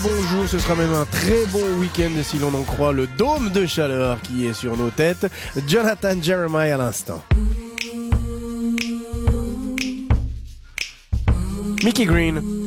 bon jour, ce sera même un très bon week-end si l'on en croit le dôme de chaleur qui est sur nos têtes. Jonathan Jeremiah à l'instant. Mickey Green.